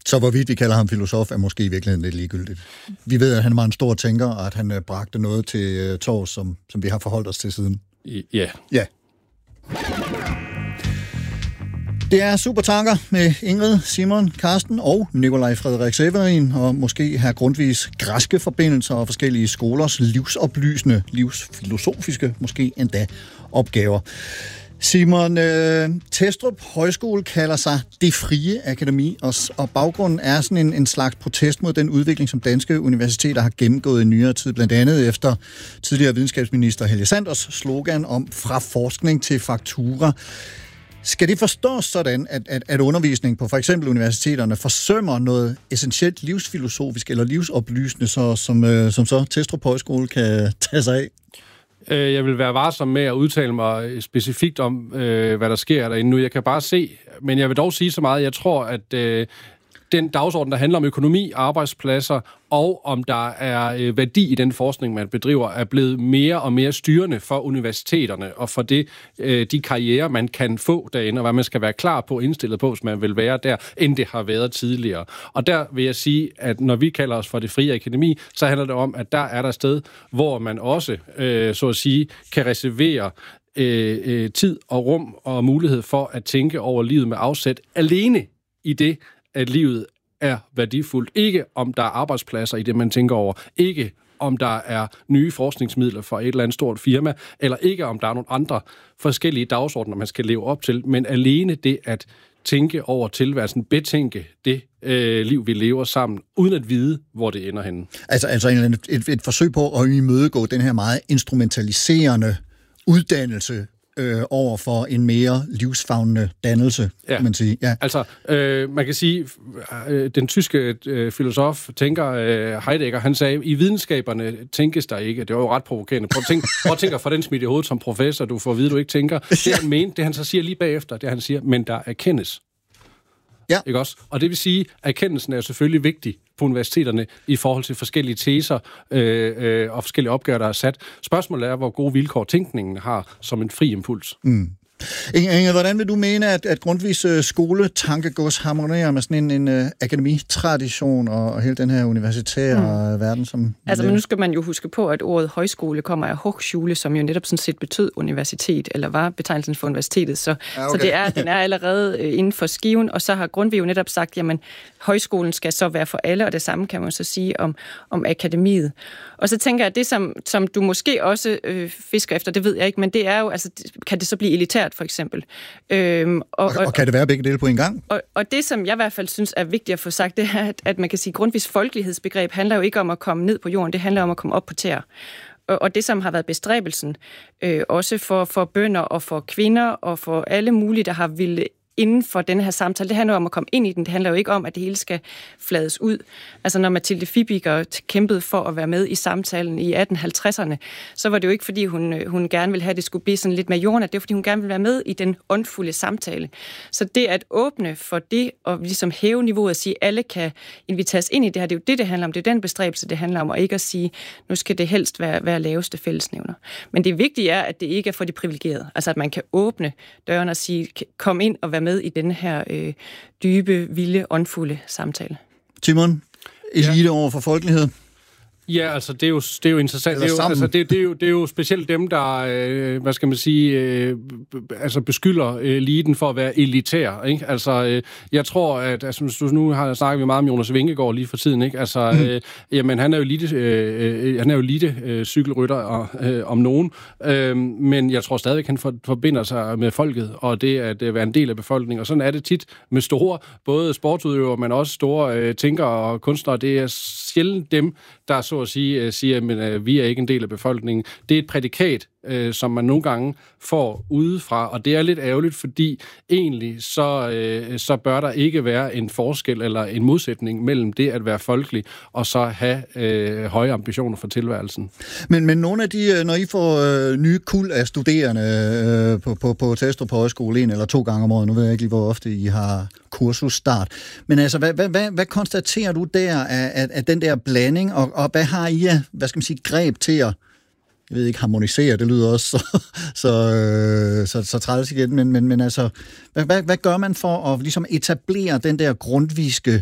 Så hvorvidt vi kalder ham filosof, er måske i virkeligheden lidt ligegyldigt. Vi ved, at han var en stor tænker, og at han bragte noget til torvs, som vi har forholdt os til siden. Ja. Ja. Det er Supertanker med Ingrid, Simon, Karsten og Nikolaj Frederik Severin, og måske her Grundtvigs græske forbindelser og forskellige skolers livsoplysende, livsfilosofiske, måske endda opgaver. Simon, Testrup Højskole kalder sig Det Frie Akademi, og baggrunden er sådan en slags protest mod den udvikling, som danske universiteter har gennemgået i nyere tid, blandt andet efter tidligere videnskabsminister Helge Sanders slogan om fra forskning til faktura. Skal det forstås sådan, at undervisning på for eksempel universiteterne forsømmer noget essentielt livsfilosofisk eller livsoplysende, som så Testrup Højskole kan tage sig af? Jeg vil være varsom med at udtale mig specifikt om, hvad der sker derinde nu. Jeg kan bare se, men jeg vil dog sige så meget, jeg tror, at den dagsorden, der handler om økonomi, arbejdspladser, og om der er værdi i den forskning, man bedriver, er blevet mere og mere styrende for universiteterne, og for de karrierer, man kan få derinde, og hvad man skal være klar på, indstillet på, hvis man vil være der, end det har været tidligere. Og der vil jeg sige, at når vi kalder os for Det Frie Akademi, så handler det om, at der er der et sted, hvor man også, så at sige, kan reservere tid og rum og mulighed for at tænke over livet med afsæt alene i det, at livet er værdifuldt. Ikke om der er arbejdspladser i det, man tænker over. Ikke om der er nye forskningsmidler for et eller andet stort firma, eller ikke om der er nogle andre forskellige dagsordner, man skal leve op til, men alene det at tænke over tilværelsen, betænke det liv, vi lever sammen, uden at vide, hvor det ender henne. Altså et forsøg på at imødegå den her meget instrumentaliserende uddannelse over for en mere livsfavnende dannelse, kan man sige. Ja. Altså, man kan sige, den tyske filosof, tænker Heidegger, han sagde, i videnskaberne tænkes der ikke. Det var jo ret provokerende. Prøv at tænke for den smidt i hovedet som professor, du får at vide, du ikke tænker. Det han mente, det han så siger lige bagefter, det han siger, men der erkendes. Ja. Ikke også? Og det vil sige, at erkendelsen er selvfølgelig vigtig på universiteterne i forhold til forskellige teser og forskellige opgaver, der er sat. Spørgsmålet er, hvor gode vilkår tænkningen har som en fri impuls. Inge, hvordan vil du mene, at Grundtvigs skoletankegods harmonerer med sådan en akademitradition og hele den her universitære verden, som... Altså, men nu skal man jo huske på, at ordet højskole kommer af Hochschule, som jo netop sådan set betød universitet, eller var betegnelsen for universitetet. Så den er allerede inden for skiven, og så har Grundtvig jo netop sagt, jamen, højskolen skal så være for alle, og det samme kan man så sige om akademiet. Og så tænker jeg, at det, som du måske også fisker efter, det ved jeg ikke, men det er jo, altså, kan det så blive elitært, for eksempel. Og kan det være begge dele på en gang? Og det, som jeg i hvert fald synes er vigtigt at få sagt, det er, at man kan sige, at Grundtvigs folkelighedsbegreb handler jo ikke om at komme ned på jorden, det handler om at komme op på tæer. Og det, som har været bestræbelsen, også for bønder og for kvinder og for alle mulige, der har ville inden for denne her samtale, det handler om at komme ind i den. Det handler jo ikke om, at det hele skal flades ud. Altså, når Mathilde Fibiger kæmpede for at være med i samtalen i 1850'erne, så var det jo ikke, fordi hun gerne ville have, at det skulle blive sådan lidt mere jordnært. Det var, fordi hun gerne ville være med i den åndfulde samtale. Så det at åbne for det, og ligesom hæve niveauet og sige, at alle kan inviteres ind i det her, det er jo det handler om. Det er den bestræbelse, det handler om, og ikke at sige, nu skal det helst være laveste fællesnævner. Men det vigtige er, at det ikke er for de privilegerede. Altså, at man kan åbne døren og sige, kom ind og være med i denne her dybe, vilde, åndfulde samtale. Simon, elite over for folkelighed? Ja, altså det er jo interessant. Det er jo specielt dem, der, hvad skal man sige, altså beskylder eliten for at være elitær, ikke? Altså, jeg tror, at altså, nu har jeg snakket meget om Jonas Vingegaard lige for tiden, ikke? Altså, jamen, han er jo elite cykelrytter om nogen, men jeg tror stadigvæk, han forbinder sig med folket, og det at være en del af befolkningen, og sådan er det tit med store, både sportsudøvere, men også store tænkere og kunstnere. Det er sjældent dem, der så at sige siger, at vi er ikke en del af befolkningen. Det er et prædikat, som man nogle gange får udefra, og det er lidt ærgerligt, fordi egentlig så bør der ikke være en forskel eller en modsætning mellem det at være folkelig og så have høje ambitioner for tilværelsen. Men nogle af de, når I får nye kuld af studerende på Testrup Højskole 1 eller 2 gange om året, nu ved jeg ikke lige, hvor ofte I har kursusstart, men altså, hvad konstaterer du der af den der blanding, og hvad har I af, hvad skal man sige, greb til at, jeg ved ikke, harmonisere, det lyder også så træls igen, men altså, hvad gør man for at ligesom etablere den der grundtvigske